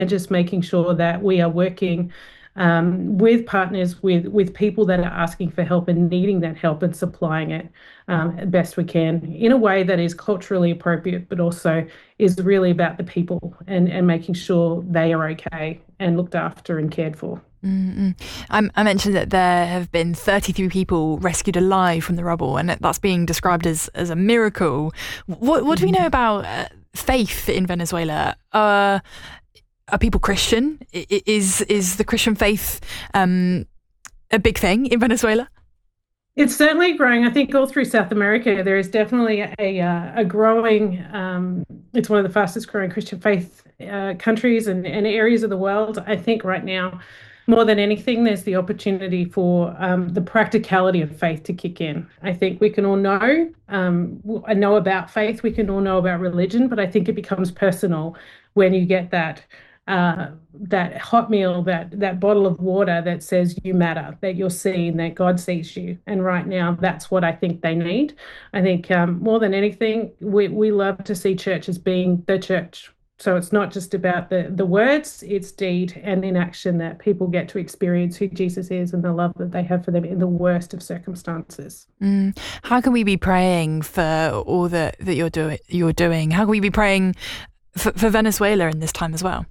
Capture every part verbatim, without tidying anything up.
just making sure that we are working um, with partners, with with people that are asking for help and needing that help and supplying it um, best we can in a way that is culturally appropriate, but also is really about the people and, and making sure they are okay and looked after and cared for. Mm-mm. I, I mentioned that there have been thirty-three people rescued alive from the rubble, and that's being described as, as a miracle. What, what do we know about uh, faith in Venezuela? Uh, are people Christian? Is is the Christian faith um, a big thing in Venezuela? It's certainly growing. I think all through South America, there is definitely a uh, a growing. Um, it's one of the fastest growing Christian faith uh, countries and, and areas of the world. I think right now, more than anything, there's the opportunity for um, the practicality of faith to kick in. I think we can all know, um, I know about faith. We can all know about religion, but I think it becomes personal when you get that. Uh, that hot meal, that that bottle of water that says you matter, that you're seen, that God sees you. And right now, that's what I think they need. I think um, more than anything, we, we love to see church as being the church. So it's not just about the, the words, it's deed and in action that people get to experience who Jesus is and the love that they have for them in the worst of circumstances. Mm. How can we be praying for all that, that you're, do- you're doing? How can we be praying for, for Venezuela in this time as well?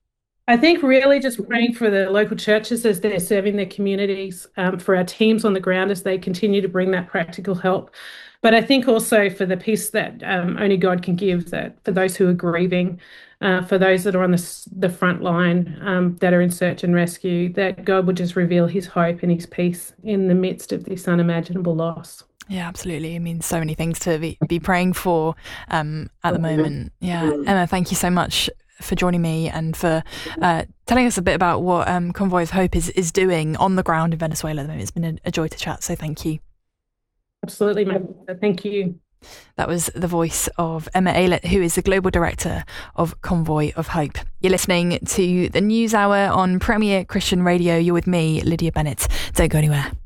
I think really just praying for the local churches as they're serving their communities, um, for our teams on the ground as they continue to bring that practical help. But I think also for the peace that um, only God can give, that for those who are grieving, uh, for those that are on the, the front line, um, that are in search and rescue, that God would just reveal his hope and his peace in the midst of this unimaginable loss. Yeah, absolutely. I mean, so many things to be, be praying for um, at the moment. Yeah. Emma, thank you so much for joining me and for uh, telling us a bit about what um, Convoy of Hope is, is doing on the ground in Venezuela at the moment. It's been a, a joy to chat, so thank you. Absolutely, Magda. Thank you. That was the voice of Emma Aylett, who is the Global Director of Convoy of Hope. You're listening to the News Hour on Premier Christian Radio. You're with me, Lydia Bennett. Don't go anywhere.